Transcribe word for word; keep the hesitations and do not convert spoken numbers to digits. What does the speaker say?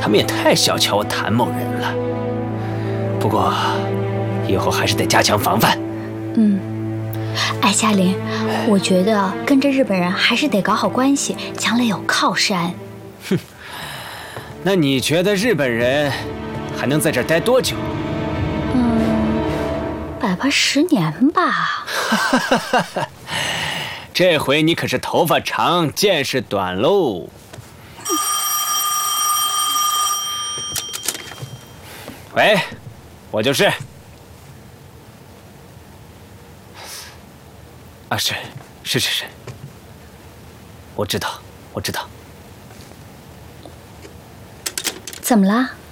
他们也太小瞧我谭某人了。不过，以后还是得加强防范。 嗯，哎，夏琳，我觉得跟着日本人还是得搞好关系，将来有靠山。 哼，那你觉得日本人还能在这儿待多久？ 嗯，百八十年吧。 这回你可是头发长见识短喽。喂，我就是。啊，是，是是是，我知道，我知道。 怎么了？